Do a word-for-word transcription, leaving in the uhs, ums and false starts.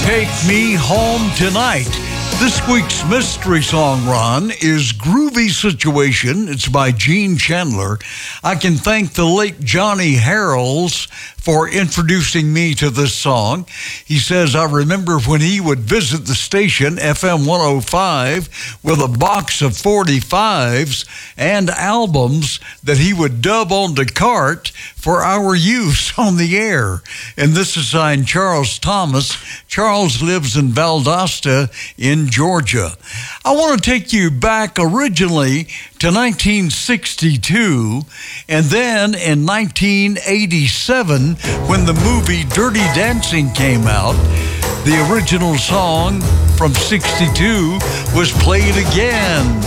Take Me Home Tonight. This week's mystery song run is Groovy Situation. It's by Gene Chandler. I can thank the late Johnny Harrells for introducing me to this song. He says, I remember when he would visit the station, F M one oh five, with a box of forty-fives and albums that he would dub onto cart for our use on the air. And this is signed Charles Thomas. Charles lives in Valdosta in Georgia. I want to take you back originally to nineteen sixty-two, and then in nineteen eighty-seven, when the movie Dirty Dancing came out, the original song from sixty-two was played again.